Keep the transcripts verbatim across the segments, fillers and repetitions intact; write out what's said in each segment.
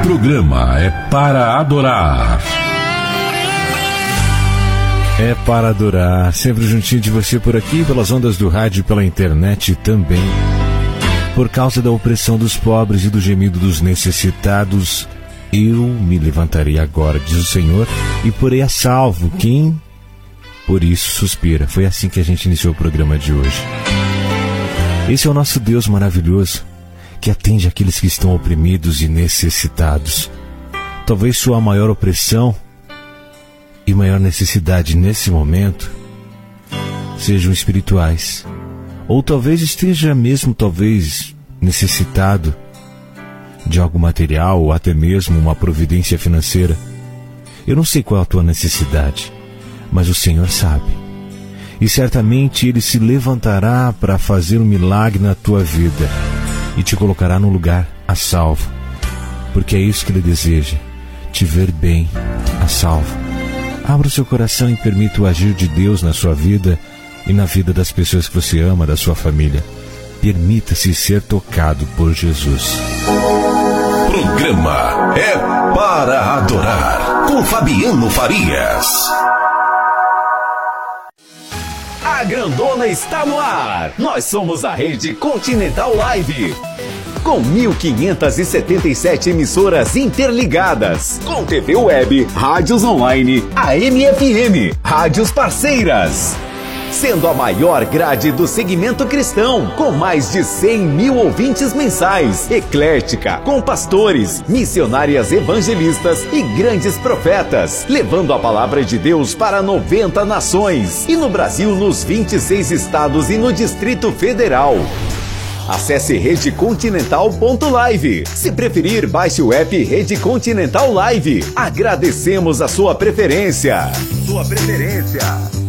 programa é para adorar. É para adorar, sempre juntinho de você por aqui, pelas ondas do rádio e pela internet também. Por causa da opressão dos pobres e do gemido dos necessitados, eu me levantarei agora, diz o Senhor, e porei a salvo quem por isso suspira. Foi assim que a gente iniciou o programa de hoje. Esse é o nosso Deus maravilhoso, que atende aqueles que estão oprimidos e necessitados. Talvez sua maior opressão e maior necessidade nesse momento sejam espirituais, ou talvez esteja mesmo talvez necessitado de algo material ou até mesmo uma providência financeira. Eu não sei qual é a tua necessidade, mas o Senhor sabe, e certamente Ele se levantará para fazer um milagre na tua vida e te colocará no lugar a salvo, porque é isso que Ele deseja, te ver bem a salvo. Abra o seu coração e permita o agir de Deus na sua vida e na vida das pessoas que você ama, da sua família. Permita-se ser tocado por Jesus. Programa é para adorar, com Fabiano Farias. A grandona está no ar. Nós somos a Rede Continental Live, com mil quinhentas e setenta e sete emissoras interligadas, com T V web, rádios online, A M F M, rádios parceiras, sendo a maior grade do segmento cristão, com mais de cem mil ouvintes mensais, eclética, com pastores, missionárias evangelistas e grandes profetas, levando a palavra de Deus para noventa nações, e no Brasil nos vinte e seis estados e no Distrito Federal. Acesse rede continental ponto live. Se preferir, baixe o app Rede Continental Live. Agradecemos a sua preferência. Sua preferência.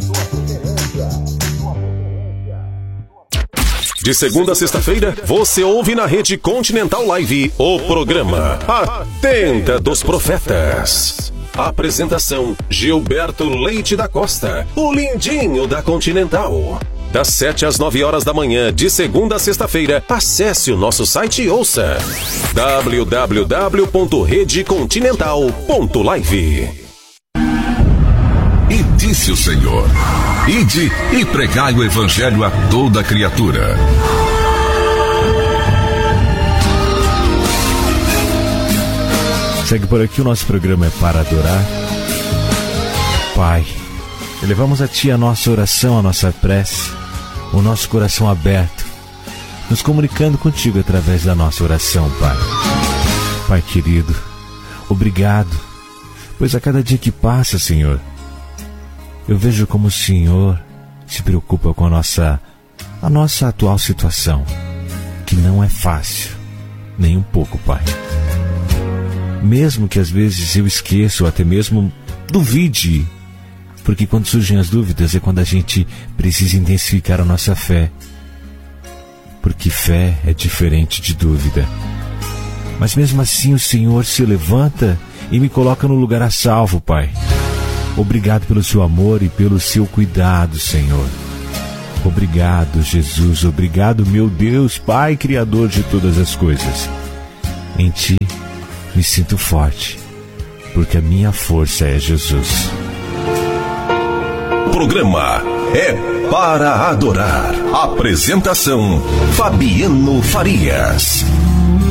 De segunda a sexta-feira, você ouve na Rede Continental Live o programa A Tenda dos Profetas. Apresentação: Gilberto Leite da Costa, o lindinho da Continental. Das sete às nove horas da manhã, de segunda a sexta-feira, acesse o nosso site e ouça w w w ponto rede continental ponto live. E disse o Senhor: ide e pregai o evangelho a toda criatura. Segue por aqui, o nosso programa é para adorar. Pai, elevamos a Ti a nossa oração, a nossa prece, o nosso coração aberto, nos comunicando contigo através da nossa oração, Pai. Pai querido, obrigado, pois a cada dia que passa, Senhor, eu vejo como o Senhor se preocupa com a nossa, a nossa atual situação, que não é fácil, nem um pouco, Pai. Mesmo que às vezes eu esqueça ou até mesmo duvide, porque quando surgem as dúvidas é quando a gente precisa intensificar a nossa fé, porque fé é diferente de dúvida. Mas mesmo assim o Senhor se levanta e me coloca no lugar a salvo, Pai. Obrigado pelo seu amor e pelo seu cuidado, Senhor. Obrigado, Jesus. Obrigado, meu Deus, Pai, Criador de todas as coisas. Em Ti me sinto forte, porque a minha força é Jesus. Programa é para adorar. Apresentação: Fabiano Farias.